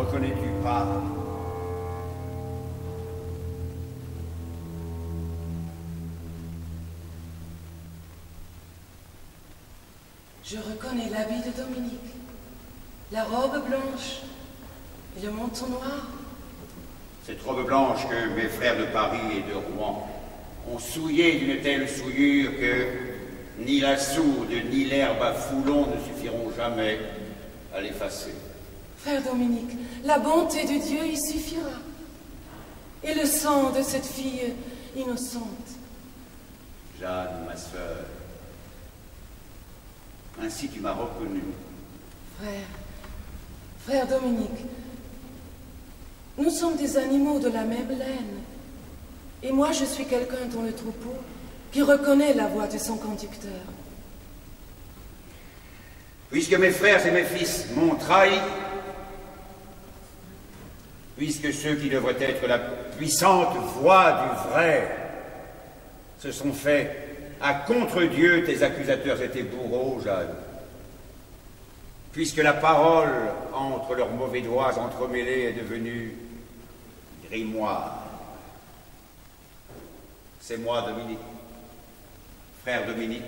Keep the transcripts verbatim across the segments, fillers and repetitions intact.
reconnais-tu pas? Je reconnais l'habit de Dominique, la robe blanche et le menton noir. Cette robe blanche que mes frères de Paris et de Rouen ont souillée d'une telle souillure que ni la soude ni l'herbe à foulon ne suffiront jamais à l'effacer. Frère Dominique, la bonté de Dieu y suffira. Et le sang de cette fille innocente. Jeanne, ma sœur, ainsi tu m'as reconnu. Frère, frère Dominique, nous sommes des animaux de la même laine. Et moi, je suis quelqu'un dans le troupeau qui reconnaît la voix de son conducteur. Puisque mes frères et mes fils m'ont trahi, puisque ceux qui devraient être la puissante voix du vrai se sont faits à contre-Dieu, tes accusateurs et tes bourreaux, Jeanne, puisque la parole entre leurs mauvais doigts entremêlés est devenue grimoire, c'est moi, Dominique, frère Dominique,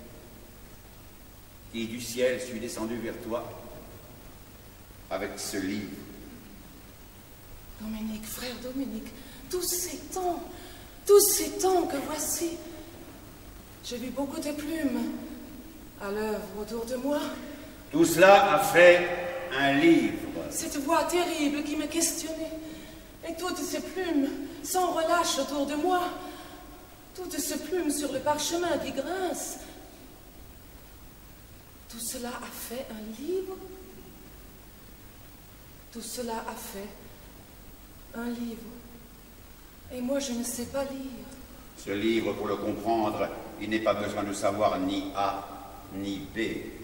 qui du ciel suis descendu vers toi avec ce livre. Dominique, frère Dominique, tous ces temps, tous ces temps que voici, j'ai vu beaucoup de plumes à l'œuvre autour de moi. Tout cela a fait un livre. Cette voix terrible qui me questionnait, et toutes ces plumes sans relâche autour de moi, toutes ces plumes sur le parchemin qui grince. Tout cela a fait un livre. Tout cela a fait un livre. Et moi, je ne sais pas lire. Ce livre, pour le comprendre, il n'est pas besoin de savoir ni A ni B.